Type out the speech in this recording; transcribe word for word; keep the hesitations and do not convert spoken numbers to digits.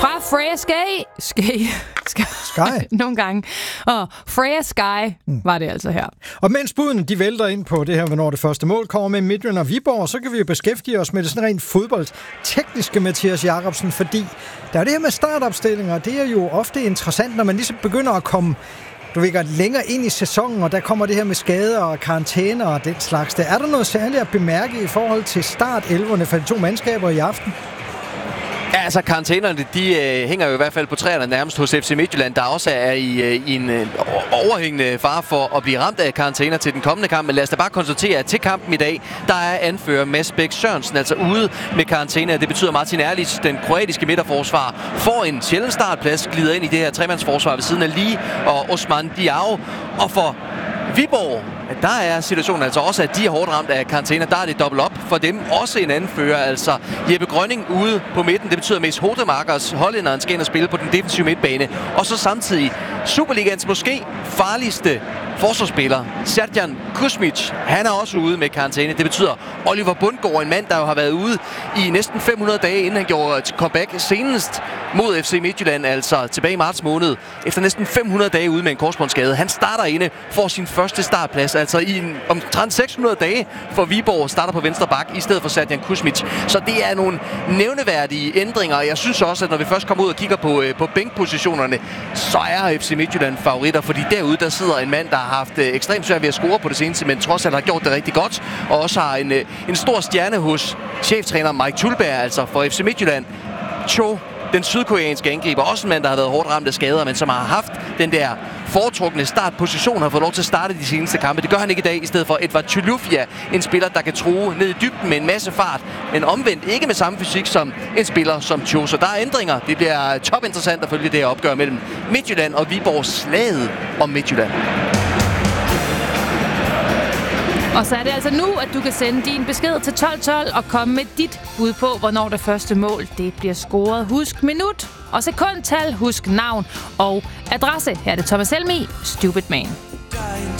Fra Freja Sky. Sky. Sky. Sky. Nogle gange. Og Freja Sky mm. var det altså her. Og mens budene de vælter ind på det her, hvornår det første mål kommer med Midtjylland og Viborg, så kan vi jo beskæftige os med det sådan rent fodboldtekniske, Mathias Jacobsen, fordi der er det her med startopstillinger, det er jo ofte interessant, når man ligesom begynder at komme du ved godt, længere ind i sæsonen, og der kommer det her med skader og karantæner og den slags. Der er der noget særligt at bemærke i forhold til start-elverne for de to mandskaber i aften? Ja, altså karantænerne, de øh, hænger jo i hvert fald på træerne nærmest hos F C Midtjylland, der også er i, øh, i en øh, overhængende fare for at blive ramt af karantæner til den kommende kamp. Men lad os da bare konstatere, at til kampen i dag, der er anfører Mads Bæk Sørensen altså ude med karantæne. Det betyder, at Martin Erlic, den kroatiske midterforsvar, får en sjælden startplads, glider ind i det her tremandsforsvar ved siden af Lee og Osman Diao. Og for Viborg, der er situationen altså også, at de er hårdt ramt af karantæner. Der er det dobbelt op for dem. Også en anden fører, altså Jeppe Grønning ude på midten. Det betyder, at Mads Hodemarkers hollænderen skal ind og spille på den defensive midtbane. Og så samtidig Superligans måske farligste forsvarsspiller, Serdjan Kuzmic, han er også ude med karantæne. Det betyder Oliver Bundgaard, en mand, der jo har været ude i næsten fem hundrede dage, inden han gjorde et comeback senest mod F C Midtjylland, altså tilbage i marts måned. Efter næsten fem hundrede dage ude med en korsbåndsskade. Han starter inde for sin første startplads, altså i en, omtrent seks hundrede dage for Viborg, starter på venstre bak i stedet for Serdjan Kuzmic. Så det er nogle nævneværdige ændringer, og jeg synes også, at når vi først kommer ud og kigger på, på bænkpositionerne, så er F C Midtjylland favoritter, fordi derude der sidder en mand, der har haft øh, ekstremt svært ved at score på det seneste, men trods alt har gjort det rigtig godt, og også har en, øh, en stor stjerne hos cheftræner Mike Tulberg, altså for F C Midtjylland. Cho, den sydkoreanske angriber, også en mand, der har været hårdt ramt af skader, men som har haft den der foretrukne startposition, har fået lov til at starte de seneste kampe. Det gør han ikke i dag, i stedet for Edvard Chulufya, en spiller, der kan true ned i dybden med en masse fart, men omvendt ikke med samme fysik som en spiller som Cho. Så der er ændringer. Det bliver topinteressant at følge det her opgør mellem Midtjylland og Viborg, slaget om Midtjylland. Og så er det altså nu, at du kan sende din besked til tolv tolv og komme med dit bud på, hvornår det første mål det bliver scoret. Husk minut og sekundtal, husk navn og adresse. Her er det Thomas Helmig, Stupid Man.